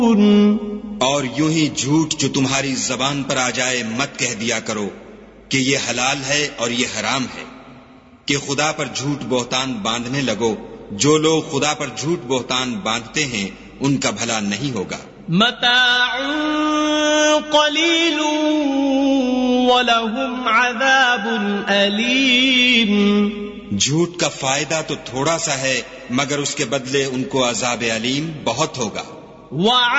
और यूं ही झूठ जो तुम्हारी जबान पर आ जाए मत कह दिया करो कि ये हलाल है और ये हराम है, कि खुदा पर झूठ बोहतान बांधने लगो। जो लोग खुदा पर झूठ बोहतान बांधते हैं उनका भला नहीं होगा। मताउन क़लीलुन वलहुम अज़ाबुन अलीम। झूठ का फायदा तो थोड़ा सा है, मगर उसके बदले उनको अज़ाब अलीम बहुत होगा।